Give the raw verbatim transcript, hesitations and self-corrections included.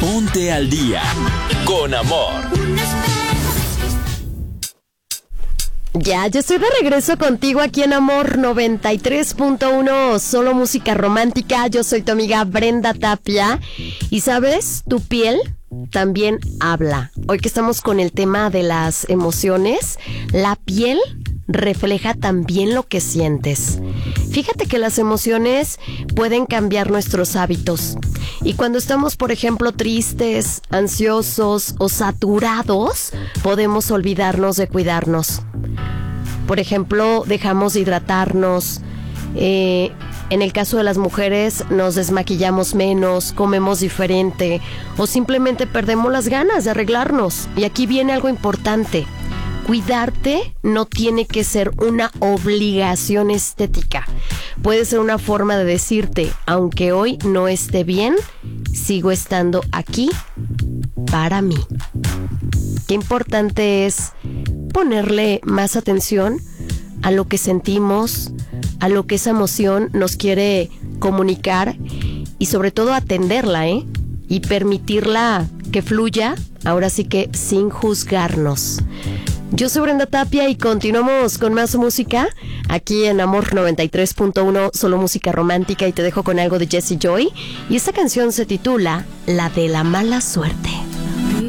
Ponte al día con Amor. Ya, yo estoy de regreso contigo aquí en Amor noventa y tres punto uno, solo música romántica. Yo soy tu amiga Brenda Tapia. Y ¿sabes? Tu piel también habla. Hoy que estamos con el tema de las emociones, la piel refleja también lo que sientes. Fíjate que las emociones pueden cambiar nuestros hábitos. Y cuando estamos, por ejemplo, tristes, ansiosos o saturados, podemos olvidarnos de cuidarnos. Por ejemplo, dejamos de hidratarnos. Eh, en el caso de las mujeres, nos desmaquillamos menos, comemos diferente o simplemente perdemos las ganas de arreglarnos. Y aquí viene algo importante. Cuidarte no tiene que ser una obligación estética. Puede ser una forma de decirte, aunque hoy no esté bien, sigo estando aquí para mí. Qué importante es ponerle más atención a lo que sentimos, a lo que esa emoción nos quiere comunicar y sobre todo atenderla, ¿eh? Y permitirla que fluya, ahora sí que sin juzgarnos. Yo soy Brenda Tapia y continuamos con más música aquí en Amor noventa y tres punto uno, solo música romántica, y te dejo con algo de Jessie Joy y esta canción se titula La de la mala suerte.